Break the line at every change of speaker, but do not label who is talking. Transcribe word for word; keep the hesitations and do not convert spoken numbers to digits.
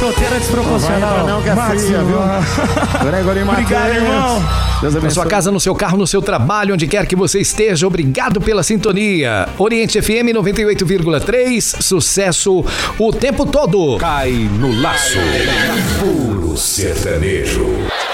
solteiro é desproporcional.
Não, não, que é fria, viu? Gregory Matheus.
Obrigado, irmão.
Na sua casa, no seu carro, no seu trabalho, onde quer que você esteja, obrigado pela sintonia. Oriente F M noventa e oito vírgula três, sucesso o tempo todo.
Cai no laço. Puro sertanejo.